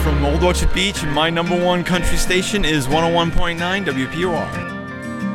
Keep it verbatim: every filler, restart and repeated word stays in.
from Old Orchard Beach, and my number one country station is one oh one point nine W P O R.